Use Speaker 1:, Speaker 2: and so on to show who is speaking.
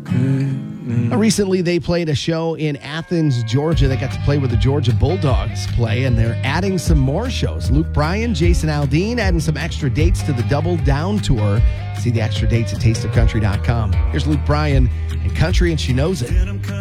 Speaker 1: Recently, they played a show in Athens, Georgia. They got to play where the Georgia Bulldogs play, and they're adding some more shows. Luke Bryan, Jason Aldean adding some extra dates to the Double Down Tour. See the extra dates at tasteofcountry.com. Here's Luke Bryan and Country, and She Knows It.